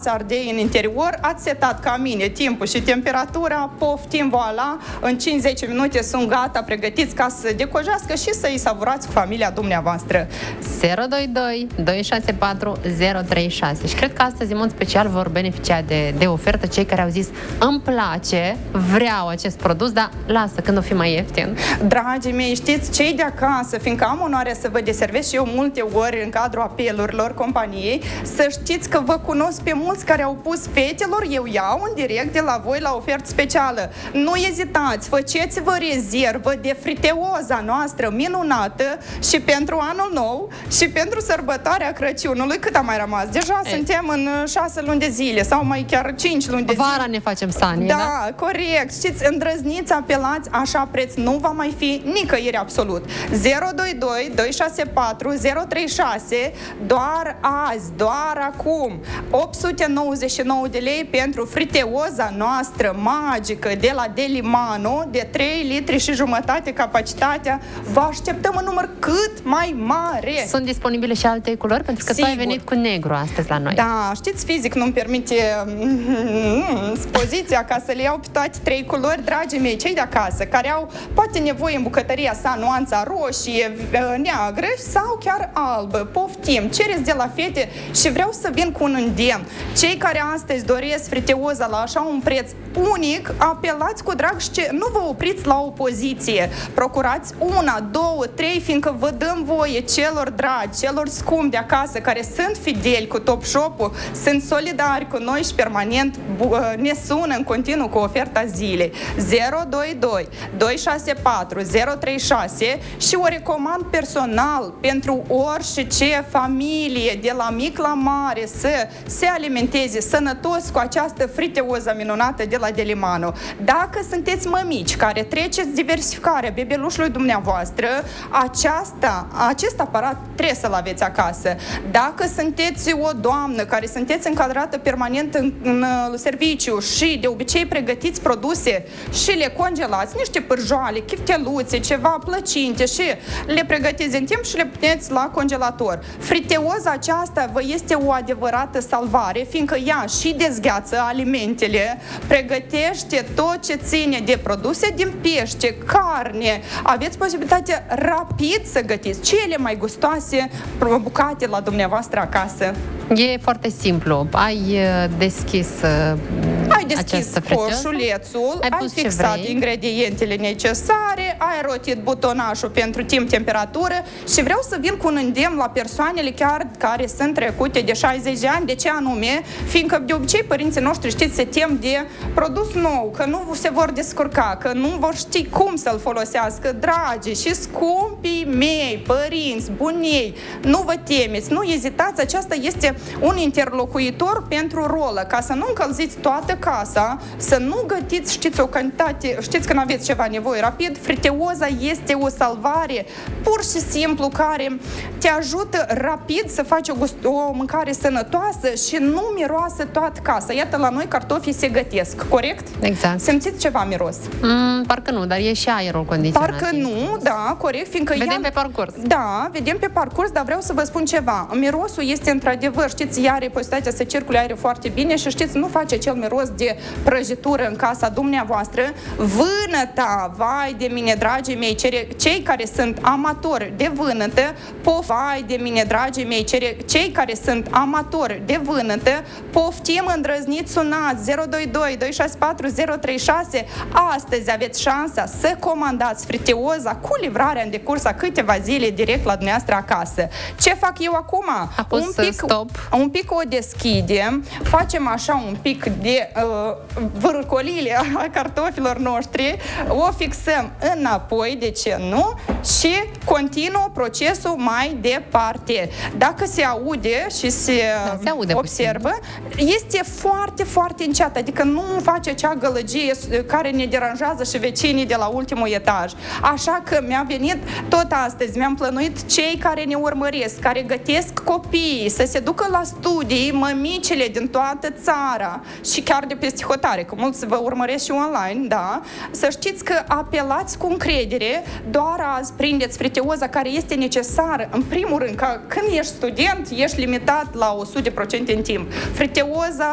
ați ardei în interior, ați setat ca mine timpul și temperatura, poftim, voilà, în 50 minute sunt gata, pregătiți ca să decojească și să-i savurați cu familia dumneavoastră. 022 264 036. Și cred că astăzi, în mod special, vor beneficia de ofertă cei care au zis îmi place, vreau acest produs, dar lasă, când o fi mai ieftin. Dragii mei, știți, cei de acasă, fiindcă am onoarea să vă deservesc și eu multe ori în cadrul apelurilor companiei, să știți că vă cunosc pe mulți care au pus fetelor, eu iau în direct de la voi la ofertă specială. Nu ezitați, faceți-vă rezervă de friteoza noastră minunată și pentru anul nou și pentru sărbătoarea Crăciunului. Cât a mai rămas? Deja suntem în 6 luni de zile sau mai chiar 5 luni de zile. Vara ne facem sani, da? Da, corect. Știți, îndrăzniți, apelați, așa preț nu va mai fi nicăieri absolut. 022 264 036, doar azi, doar acum, 899 de lei pentru friteoza noastră magică de la Delimano, de 3 litri și jumătate capacitatea. Vă așteptăm în număr cât mai mare. Sunt disponibile și alte culori, pentru că tu ai venit cu negru astăzi la noi. Da, știți, fizic nu-mi permite poziția ca să le iau pe toate 3 culori. Dragii mei, cei de acasă, care au poate nevoie în bucătăria sa nuanța roșie, neagră sau chiar albă, poftim, cereți de la fete și vreau să vin cu un îndemn. Cei care astăzi doresc friteoza la așa un preț unic, apelați cu drag și nu vă opriți la opoziție. Procurați 1, 2, 3, fiindcă vă dăm voie celor dragi, celor scumpi de acasă, care sunt fideli cu Top Shop-ul, sunt solidari cu noi și permanent ne sună în continuu cu oferta zilei. 022 264 036 și o recomand personal pentru orice familie, de la mic la mare, să se alimenteze sănătos cu această friteoză minunată de la Delimano. Dacă sunteți mămici care treceți diversificarea bebelușului dumneavoastră, acest aparat trebuie să-l aveți acasă. Dacă sunteți o doamnă care sunteți încadrată permanent în serviciu și de obicei pregătiți produse și le congelați, niște pârjoale, chifteluțe, ceva plăcinte și le pregătiți în timp și le puneți la congelator. Friteoza aceasta vă este o adevărată salvare, fiindcă ea și dezgheață alimentele, pregătește tot ce ține de produse din pește, carne. Aveți posibilitatea rapid să gătiți cele mai gustoase bucate la dumneavoastră acasă. E foarte simplu. Ai deschis coșulețul, ai fixat ingredientele necesare, ai rotit butonașul pentru timp, temperatură și vreau să vin cu un îndemn la persoanele chiar care sunt trecute de 60 de ani. De ce anume? Fiindcă de obicei părinții noștri, știți, se tem de produs nou, că nu se vor descurca, că nu vor ști cum să-l folosească. Dragi și scumpii mei, părinți, bunii, nu vă temeți, nu ezitați, aceasta este un interlocuitor pentru rolă, ca să nu încălziți toată casa, să nu gătiți, știți, o cantitate, știți că nu aveți ceva nevoie rapid, friteoza este o salvare pur și simplu care te ajută rapid să faci o mâncare sănătoasă și nu miroasă toată casa. Iată, la noi cartofii se gătesc, corect? Exact. Simțiți ceva miros? Parcă nu, dar e și aerul condiționat. Parcă nu, da, corect, fiindcă vedem pe parcurs. Da, vedem pe parcurs, dar vreau să vă spun ceva. Mirosul este într-adevăr, știți, ea are posibilitatea să circule aer foarte bine și știți, nu face acel miros de prăjitură în casa dumneavoastră. Vânăta, vai de mine, dragii mei, cei care sunt amatori de vânătă, vai de mine, dragii mei, cei care sunt amatori de vânătă, poftim, îndrăzniți, sunați 022 264 036. Astăzi aveți șansa să comandați friteoza cu livrarea în decurs a câteva zile direct la dumneavoastră acasă. Ce fac eu acum? Un pic o deschidem, facem așa un pic de vârcolile a cartofilor noștri, o fixăm înapoi, de ce nu? Și continuă procesul mai departe. Dacă se aude și se observă, este foarte, foarte înceat, adică nu face acea gălăgie care ne deranjează și vecinii de la ultimul etaj. Așa că mi-a venit tot astăzi, mi-am plănuit cei care ne urmăresc, care gătesc copiii, să se ducă la studii, mămicile din toată țara și chiar de peste hotare, că mulți vă urmăresc și online, da? Să știți că apelați cu încredere, doar azi prindeți friteoza care este necesară. În primul rând, că când ești student, ești limitat la 100% în timp. Friteoza